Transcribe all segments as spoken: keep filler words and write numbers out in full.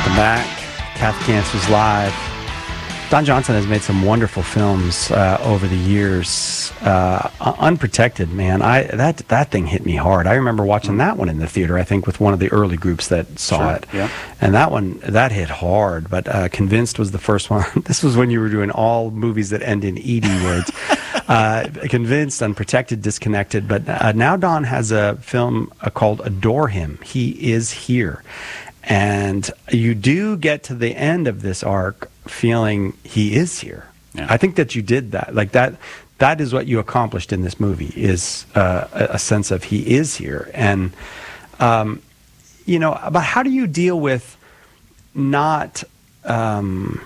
Welcome back. Catholic Answers Live. Don Johnson has made some wonderful films uh, over the years. Uh, Unprotected, man, I that that thing hit me hard. I remember watching mm-hmm. that one in the theater, I think, with one of the early groups that saw sure, it. Yeah. And that one, that hit hard. But uh, Convinced was the first one. This was when you were doing all movies that end in E D words. uh, Convinced, Unprotected, Disconnected. But uh, now Don has a film uh, called Adore Him. He Is Here. And you do get to the end of this arc feeling he is here. Yeah. I think that you did that. Like that, that is what you accomplished in this movie, is uh, a, a sense of he is here. And, um, you know, but how do you deal with not um,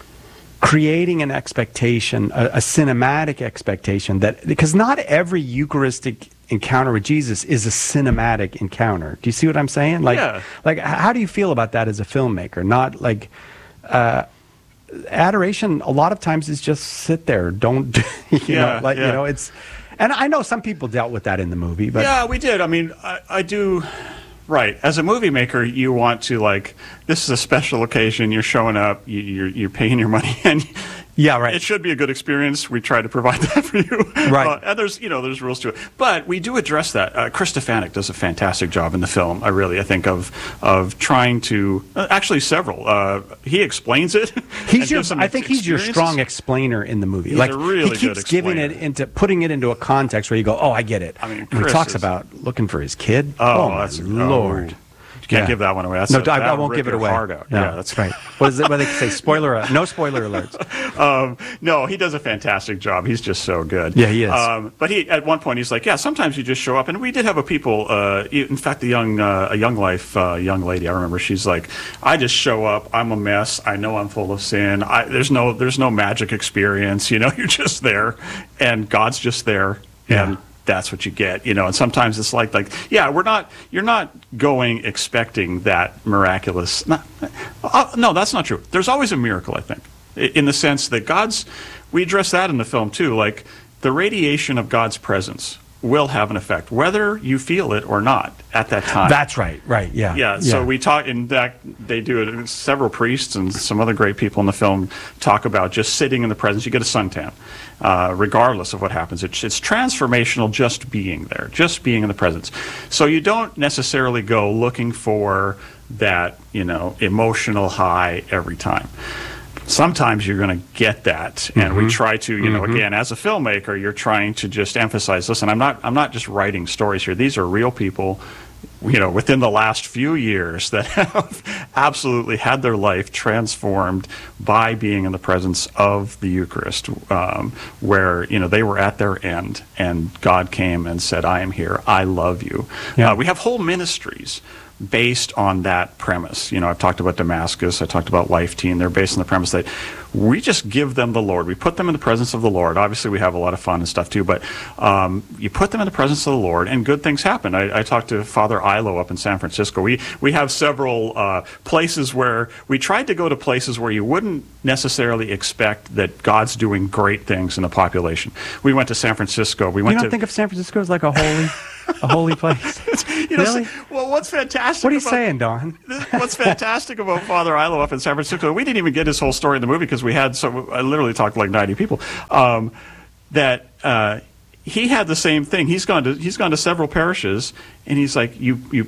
creating an expectation, a, a cinematic expectation that, because not every Eucharistic encounter with Jesus is a cinematic encounter. Do you see what I'm saying? Like, yeah. like how do you feel about that as a filmmaker? Not like uh, adoration. A lot of times is just sit there. Don't you yeah, know? Like yeah. you know, it's. And I know some people dealt with that in the movie, but yeah, we did. I mean, I, I do. Right. As a movie maker, you want to, like, this is a special occasion. You're showing up. You, you're you're paying your money, and yeah, right. It should be a good experience. We try to provide that for you. Right. Uh, and there's you know there's rules to it, but we do address that. Uh, Chris Stefanik does a fantastic job in the film. I really I think of of trying to uh, actually several. Uh, he explains it. He's your. I think he's your strong explainer in the movie. He's like a really he keeps good giving it into putting it into a context where you go, oh, I get it. I mean, and Chris he talks is, about looking for his kid. Oh, oh that's my Lord. Oh. You can't yeah. give that one away. That's no, a, I, I won't give it away. Heart out. No, yeah, that's right. What is it? What they say? Spoiler. Uh, no spoiler alerts. um, no, he does a fantastic job. He's just so good. Yeah, he is. Um, but he, at one point, he's like, "Yeah, sometimes you just show up." And we did have a people. Uh, in fact, a young, uh, a young life, uh, young lady. I remember. She's like, "I just show up. I'm a mess. I know I'm full of sin. I, there's no, there's no magic experience. You know, you're just there, and God's just there." Yeah. And that's what you get, you know. And sometimes it's like, like, yeah, we're not. You're not going expecting that miraculous. Not, uh, no, that's not true. There's always a miracle, I think, in the sense that God's. We address that in the film too. Like the radiation of God's presence will have an effect, whether you feel it or not at that time. That's right. Right. Yeah. Yeah. So yeah. we talk. In fact, they do it. Several priests and some other great people in the film talk about just sitting in the presence. You get a suntan. Uh, regardless of what happens. It's, it's transformational just being there, just being in the presence. So you don't necessarily go looking for that, you know, emotional high every time. Sometimes you're going to get that, and mm-hmm. we try to, you know, mm-hmm. again, as a filmmaker, you're trying to just emphasize, listen, I'm not, I'm not just writing stories here. These are real people, you know, within the last few years that have absolutely had their life transformed by being in the presence of the Eucharist, um, where, you know, they were at their end and God came and said, I am here, I love you. Yeah. Uh, we have whole ministries based on that premise. You know, I've talked about Damascus, I talked about Life Team. They're based on the premise that we just give them the Lord. We put them in the presence of the Lord. Obviously, we have a lot of fun and stuff too, but um, you put them in the presence of the Lord, and good things happen. I, I talked to Father Ilo up in San Francisco. We we have several uh, places where we tried to go to places where you wouldn't necessarily expect that God's doing great things in the population. We went to San Francisco. We went you don't to think of San Francisco as like a holy... a holy place. You know, really? Well, what's fantastic? What are you about, saying, Don? What's fantastic about Father Ilo up in San Francisco? We didn't even get his whole story in the movie because we had so. I literally talked to like ninety people. Um, that uh, he had the same thing. He's gone to he's gone to several parishes, and he's like, you you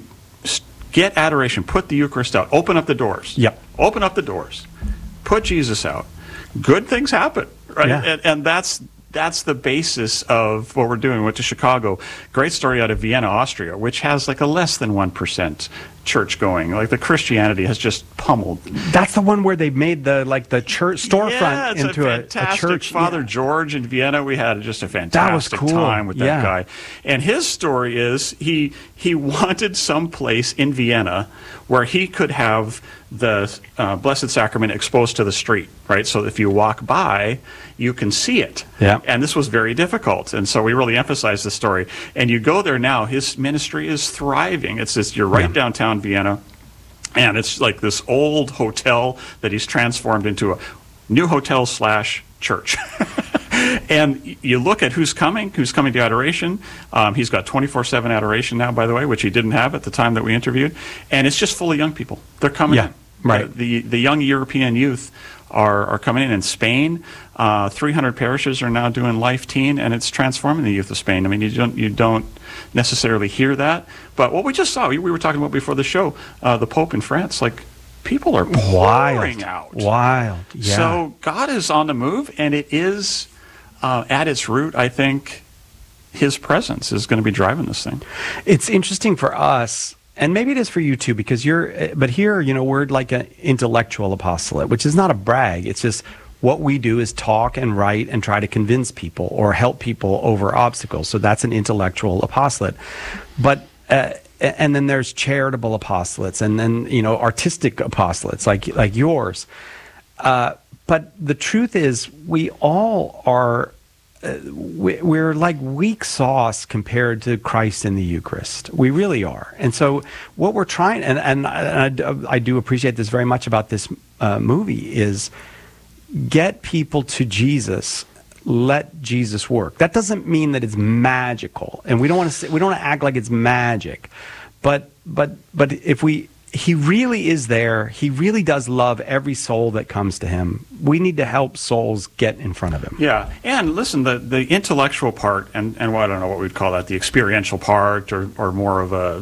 get adoration, put the Eucharist out, open up the doors. Yep. Open up the doors, put Jesus out. Good things happen, right? Yeah. And, and that's. That's the basis of what we're doing. We went to Chicago. Great story out of Vienna, Austria, which has like a less than one percent church going. Like the Christianity has just pummeled. That's the one where they made the like the church storefront yeah, it's into a, a, a church. Father yeah. George in Vienna, we had just a fantastic that was cool. time with that yeah. guy. And his story is he he wanted some place in Vienna where he could have the uh, Blessed Sacrament exposed to the street, right? So if you walk by, you can see it. Yeah. And this was very difficult. And so we really emphasized the story. And you go there now, his ministry is thriving. It's just, you're right yeah. downtown Vienna. And it's like this old hotel that he's transformed into a new hotel slash church. And you look at who's coming, who's coming to adoration. Um, he's got twenty-four seven adoration now, by the way, which he didn't have at the time that we interviewed. And it's just full of young people. They're coming yeah. in. Right. The, the the young European youth are are coming in. In Spain, uh, three hundred parishes are now doing Life Teen, and it's transforming the youth of Spain. I mean, you don't you don't necessarily hear that, but what we just saw, we, we were talking about before the show, uh, the Pope in France, like people are pouring Wild. out. Wild. Yeah. So God is on the move, and it is uh, at its root, I think, His presence is going to be driving this thing. It's interesting for us, and maybe it is for you too, because you're, but here, you know, we're like an intellectual apostolate, which is not a brag. It's just what we do is talk and write and try to convince people or help people over obstacles. So that's an intellectual apostolate. But, uh, and then there's charitable apostolates, and then, you know, artistic apostolates like, like yours. Uh, but the truth is, we all are, Uh, we, we're like weak sauce compared to Christ in the Eucharist. We really are. And so what we're trying, and, and, and I, I do appreciate this very much about this uh, movie, is get people to Jesus. Let Jesus work. That doesn't mean that it's magical, and we don't want to say, we don't want to act like it's magic. But but but if we He really is there. He really does love every soul that comes to him. We need to help souls get in front of him. Yeah, and listen, the, the intellectual part, and, and well, I don't know what we'd call that, the experiential part, or, or more of a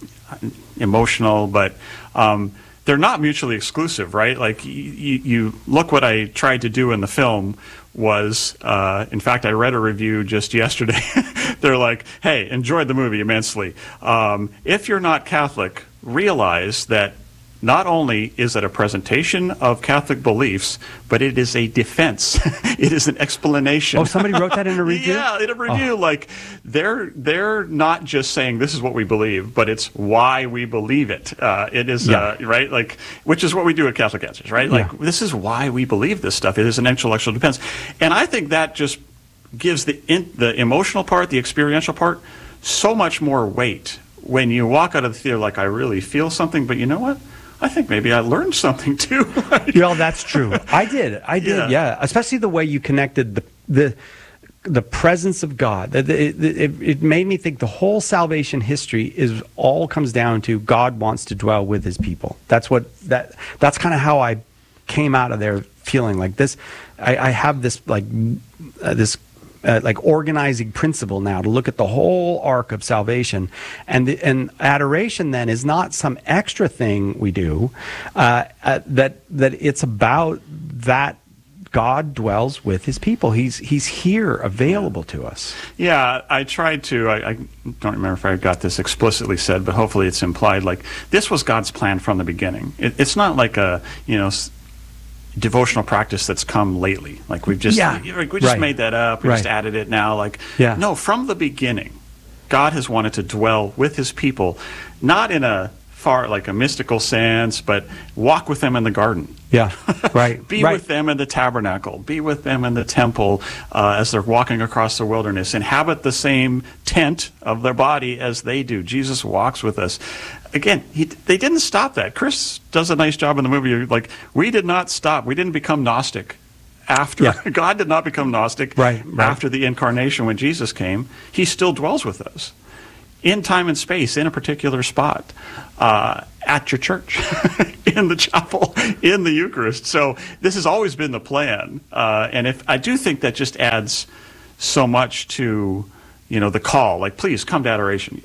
emotional, but um, they're not mutually exclusive, right? Like, you, you look what I tried to do in the film was, uh, in fact, I read a review just yesterday. They're like, hey, enjoyed the movie immensely. Um, if you're not Catholic, realize that not only is it a presentation of Catholic beliefs, but it is a defense. It is an explanation. Oh, somebody wrote that in a review? Yeah, in a review. Oh. Like, they're they're not just saying this is what we believe, but it's why we believe it. Uh, it is, Yeah. uh, right? Like, which is what we do at Catholic Answers, right? Like, Yeah. this is why we believe this stuff. It is an intellectual defense. And I think that just gives the in, the emotional part, the experiential part, so much more weight when you walk out of the theater like, I really feel something, but you know what? I think maybe I learned something too. Well, that's true. I did. I did. Yeah. Yeah. Especially the way you connected the the the presence of God. It, it, it, it made me think the whole salvation history is all comes down to God wants to dwell with His people. That's what that. That's kind of how I came out of there feeling like this. I, I have this like uh, this. Uh, like organizing principle now to look at the whole arc of salvation, and the, and adoration then is not some extra thing we do. Uh, uh, that that it's about that God dwells with His people. He's He's here, available to us. Yeah, I tried to. I, I don't remember if I got this explicitly said, but hopefully it's implied. Like, this was God's plan from the beginning. It, it's not like a you know. devotional practice that's come lately. Like, we've just Yeah, we just right. made that up. We just Right. added it now. Like, Yeah. no, from the beginning, God has wanted to dwell with His people, not in a far like a mystical sense, but walk with them in the garden. Yeah, right. Be right. with them in the tabernacle. Be with them in the temple uh, as they're walking across the wilderness. Inhabit the same tent of their body as they do. Jesus walks with us. Again, he, they didn't stop that. Chris does a nice job in the movie. Like, we did not stop. We didn't become Gnostic after. Yeah. God did not become Gnostic Right, right. after the incarnation when Jesus came. He still dwells with us in time and space, in a particular spot, uh, at your church, in the chapel, in the Eucharist. So this has always been the plan. Uh, and if I do think that just adds so much to, you know, the call, like, please come to adoration.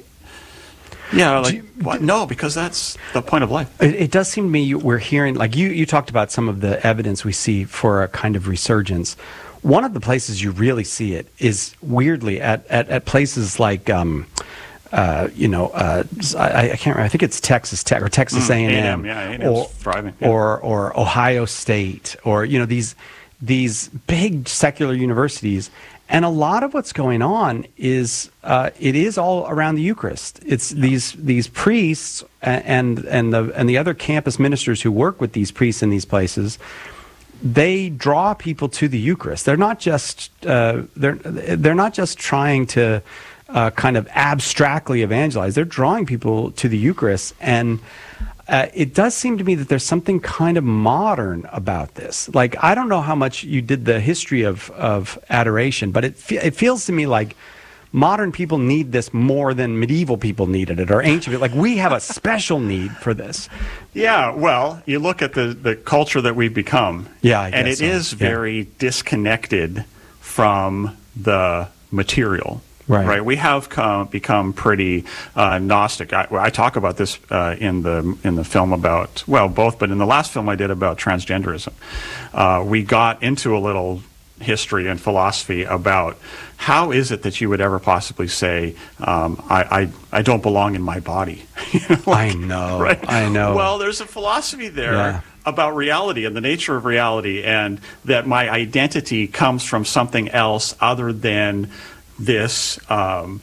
Yeah, like, you- what? No, because that's the point of life. It, it does seem to me you- we're hearing, like you, you talked about some of the evidence we see for a kind of resurgence. One of the places you really see it is weirdly at, at, at places like, um, uh, you know, uh, I, I can't remember, I think it's Texas Tech or Texas A and M, A and M, yeah, A and M's or, thriving, yeah. or, or Ohio State, or, you know, these, these big secular universities. And a lot of what's going on is uh, it is all around the Eucharist. It's these these priests and and the and the other campus ministers who work with these priests in these places. They draw people to the Eucharist. They're not just uh, they're they're not just trying to uh, kind of abstractly evangelize. They're drawing people to the Eucharist, and Uh, it does seem to me that there's something kind of modern about this. Like, I don't know how much you did the history of, of adoration, but it fe- it feels to me like modern people need this more than medieval people needed it, or ancient people. Like, we have a special need for this. Yeah, well, you look at the, the culture that we've become, Yeah, I and guess it so. is Yeah. very disconnected from the material. Right. Right. We have come, become pretty uh, Gnostic. I, I talk about this uh, in the in the film about, well, both, but in the last film I did about transgenderism, uh, we got into a little history and philosophy about how is it that you would ever possibly say, um, I, I I don't belong in my body. You know, like, I know. Right? I know. Well, there's a philosophy there. Yeah. About reality and the nature of reality, and that my identity comes from something else other than this. Um,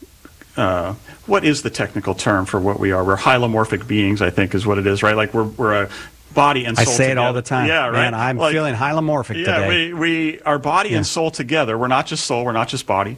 uh, what is the technical term for what we are? We're hylomorphic beings, I think, is what it is, right? Like we're we're a body and I soul. say it together. all the time. Yeah, right. Man, I'm Like, feeling hylomorphic yeah, today. we we our body Yeah. and soul together. We're not just soul. We're not just body.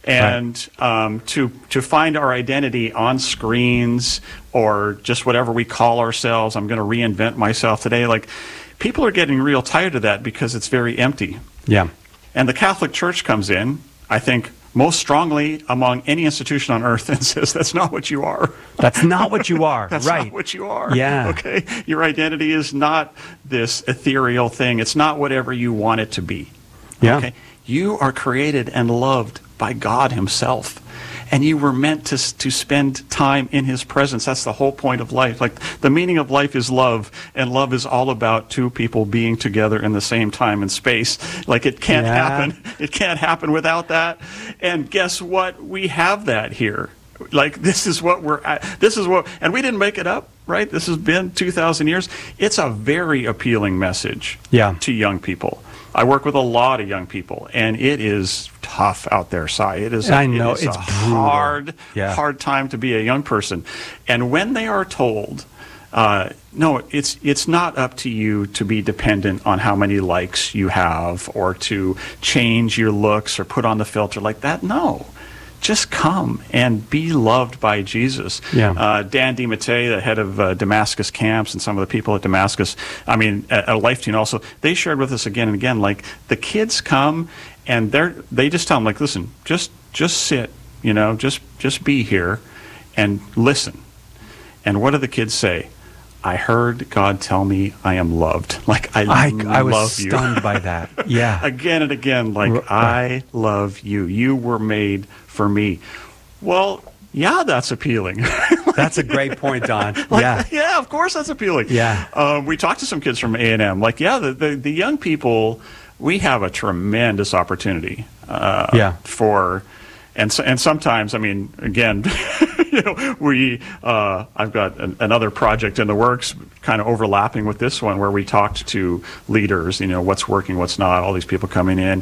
And um, to to find our identity on screens or just whatever we call ourselves, I'm going to reinvent myself today. Like, people are getting real tired of that because it's very empty. Yeah. And the Catholic Church comes in, I think, most strongly among any institution on earth and says, that's not what you are. That's not what you are. That's right. not what you are. Yeah. Okay? Your identity is not this ethereal thing. It's not whatever you want it to be. Yeah. Okay? You are created and loved by God himself. And you were meant to to spend time in his presence. That's the whole point of life. Like, the meaning of life is love, and love is all about two people being together in the same time and space. Like, it can't Yeah. happen. It can't happen without that. And guess what? We have that here. Like, this is what we're at. This is what, and we didn't make it up, right? This has been two thousand years. It's a very appealing message Yeah. to young people. I work with a lot of young people, and it is tough out there, Si. It is, I know, it is it's a brutal. hard, Yeah. hard time to be a young person. And when they are told, uh, no, it's it's not up to you to be dependent on how many likes you have or to change your looks or put on the filter like that. No. Just come and be loved by Jesus. Yeah. Uh, Dan DiMattei, the head of uh, Damascus camps, and some of the people at Damascus, I mean, at, at Life Teen also, they shared with us again and again, like, the kids come and they're they just tell them, like, listen, just just sit, you know, just just be here and listen. And what do the kids say? I heard God tell me I am loved. Like, I, I, love I was you. stunned by that. Yeah. Again and again, like, Right. I love you. You were made for me. Well, yeah, that's appealing. That's a great point, Don. Like, yeah. yeah, of course that's appealing. Yeah. Um, we talked to some kids from A and M. Like, yeah, the, the, the young people, we have a tremendous opportunity uh, Yeah. for, and so, and sometimes, I mean, again, you know, we, uh, I've got an, another project in the works, kind of overlapping with this one, where we talked to leaders, you know, what's working, what's not, all these people coming in.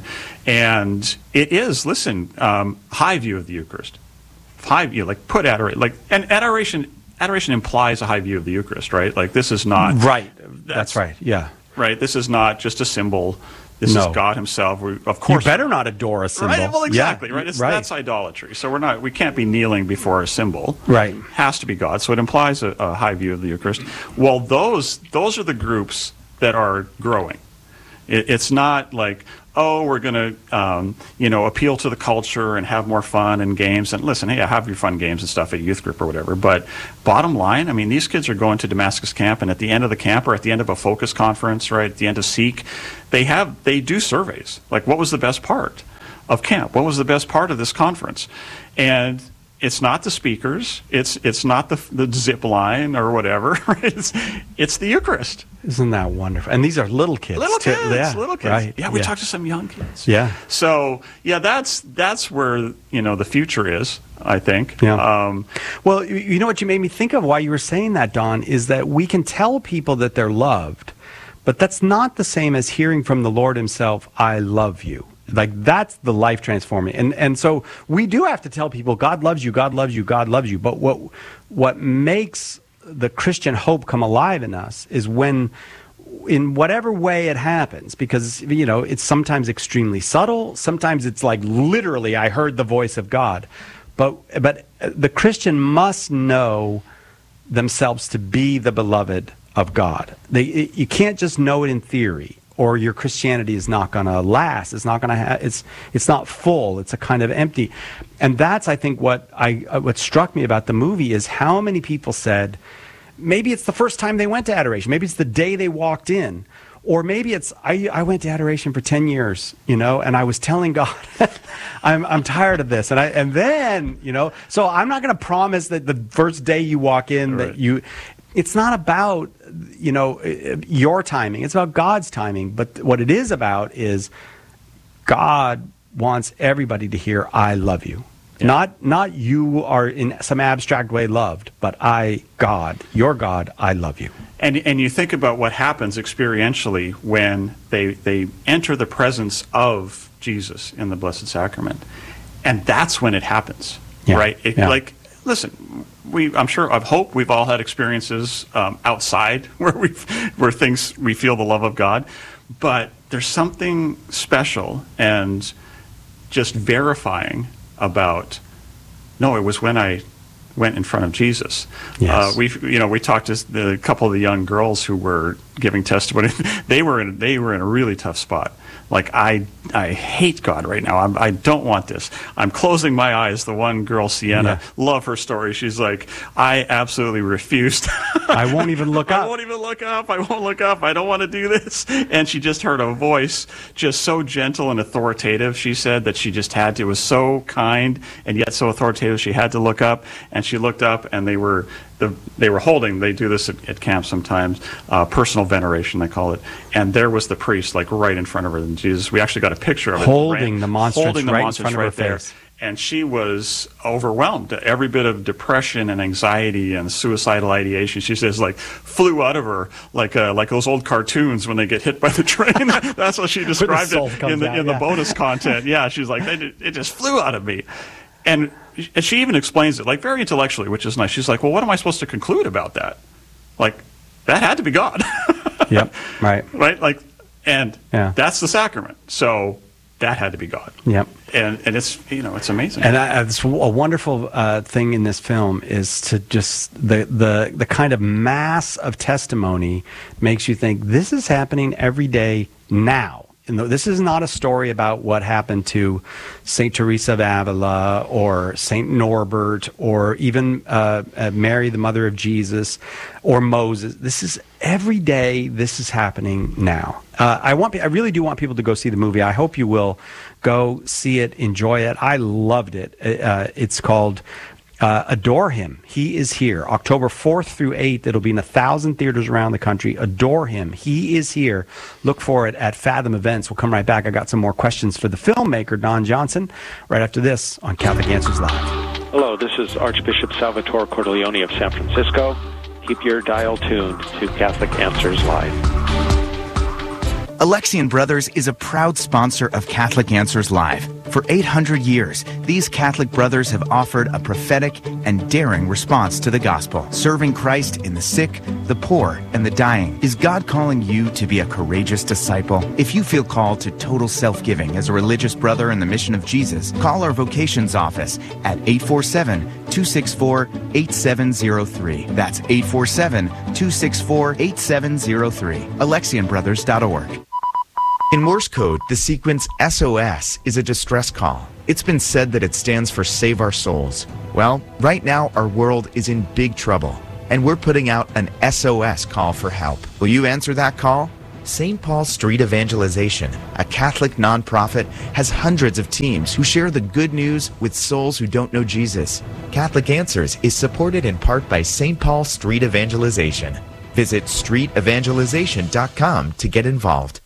And it is, listen, um, high view of the Eucharist. High view, like, put adoration, like, and adoration, adoration implies a high view of the Eucharist, right? Like, this is not. Right. That's right. Yeah. Right? This is not just a symbol. This No. is God himself. We, of You course. better not adore a symbol. Right? Well, exactly. Yeah. Right? It's, right. That's idolatry. So we're not. We can't be kneeling before a symbol. Right. It has to be God. So it implies a, a high view of the Eucharist. Well, those those are the groups that are growing. It, it's not like, oh, we're going to, um, you know, appeal to the culture and have more fun and games. And listen, hey, have your fun games and stuff at youth group or whatever. But bottom line, I mean, these kids are going to Damascus camp, and at the end of the camp or at the end of a focus conference, right, at the end of Seek, they have they do surveys. Like, what was the best part of camp? What was the best part of this conference? And it's not the speakers. It's it's not the the zip line or whatever. Right? It's it's the Eucharist. Isn't that wonderful? And these are little kids. Little too. kids, Yeah. little kids. Right. Yeah, we talked to some young kids. Yeah. So yeah, that's that's where, you know, the future is, I think. Yeah. Um, Well, you- you know what you made me think of while you were saying that, Don, is that we can tell people that they're loved, but that's not the same as hearing from the Lord himself, I love you. Like, that's the life transforming. And and so we do have to tell people, God loves you, God loves you, God loves you. But what what makes the Christian hope come alive in us is when, in whatever way it happens, because, you know, it's sometimes extremely subtle, sometimes it's like literally, I heard the voice of God. But but the Christian must know themselves to be the beloved of God. They, you can't just know it in theory, or your Christianity is not going to last. It's not going to have, it's, it's not full. It's a kind of empty. And that's, I think, what I, uh, what struck me about the movie is how many people said, maybe it's the first time they went to adoration. Maybe it's the day they walked in. Or maybe it's, I, I went to adoration for ten years, you know, and I was telling God, I'm, I'm tired of this. And I, and then, you know, so I'm not going to promise that the first day you walk in Right. that you, it's not about, you know, your timing. It's about God's timing. But what it is about is God wants everybody to hear, I love you. Yeah. Not not you are in some abstract way loved, but I, God, your God, I love you. And and you think about what happens experientially when they they enter the presence of Jesus in the Blessed Sacrament, and that's when it happens, yeah. right? It, yeah. Like, listen, we I'm sure I hope we've all had experiences um, outside where we where things we feel the love of God, but there's something special and just verifying about, no, it was when I went in front of Jesus. Yes. Uh, we, you know, we talked to the, a couple of the young girls who were giving testimony. they were in, they were in a really tough spot. Like, I, I hate God right now. I'm, I don't want this. I'm closing my eyes. The one girl, Sienna, yeah. love her story. She's like, I absolutely refused. I won't even look up. I won't even look up. I won't look up. I don't want to do this. And she just heard a voice, just so gentle and authoritative, she said, that she just had to. It was so kind and yet so authoritative. She had to look up, and she looked up, and they were the they were holding. They do this at, at camp sometimes. Uh, personal veneration, they call it. And there was the priest, like right in front of her. And Jesus, we actually got a picture of it. Holding right, the monstrance holding the right monstrance in front right of her there. face. And she was overwhelmed. Every bit of depression and anxiety and suicidal ideation, she says, like, flew out of her, like uh, like those old cartoons when they get hit by the train. That's what she described it in the out, in yeah. the bonus content. Yeah, she's like, they, it just flew out of me. And, and she even explains it, like, very intellectually, which is nice. She's like, well, what am I supposed to conclude about that? Like, that had to be God. Yep, right. Right? Like, and yeah. that's the sacrament. So that had to be God. Yep. And and it's, you know, it's amazing. And I, it's a wonderful uh, thing in this film is to just the, the the kind of mass of testimony makes you think this is happening every day now. And this is not a story about what happened to Saint Teresa of Avila or Saint Norbert or even uh, uh, Mary, the mother of Jesus, or Moses. This is every day. This is happening now. Uh, I want. I really do want people to go see the movie. I hope you will go see it, enjoy it. I loved it. Uh, it's called Uh, Adore Him. He is here. October fourth through eighth. It'll be in a thousand theaters around the country. Adore Him. He is here. Look for it at Fathom Events. We'll come right back. I got some more questions for the filmmaker, Don Johnson, right after this on Catholic Answers Live. Hello, this is Archbishop Salvatore Cordileone of San Francisco. Keep your dial tuned to Catholic Answers Live. Alexian Brothers is a proud sponsor of Catholic Answers Live. For eight hundred years, these Catholic brothers have offered a prophetic and daring response to the gospel, serving Christ in the sick, the poor, and the dying. Is God calling you to be a courageous disciple? If you feel called to total self-giving as a religious brother in the mission of Jesus, call our vocations office at eight four seven, two six four, eight seven zero three. That's eight four seven, two six four, eight seven zero three. Alexian Brothers dot org. In Morse code, the sequence S O S is a distress call. It's been said that it stands for Save Our Souls. Well, right now our world is in big trouble, and we're putting out an S O S call for help. Will you answer that call? Saint Paul Street Evangelization, a Catholic nonprofit, has hundreds of teams who share the good news with souls who don't know Jesus. Catholic Answers is supported in part by Saint Paul Street Evangelization. Visit street evangelization dot com to get involved.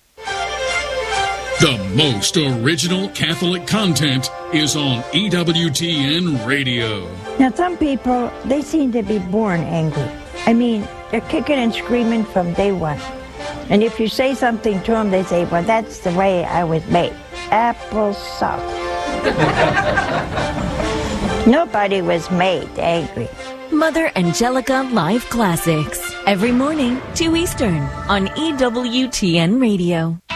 The most original Catholic content is on E W T N Radio. Now, some people, they seem to be born angry. I mean, they're kicking and screaming from day one. And if you say something to them, they say, well, that's the way I was made. Apple sauce. Nobody was made angry. Mother Angelica Live Classics. Every morning, two Eastern, on E W T N Radio.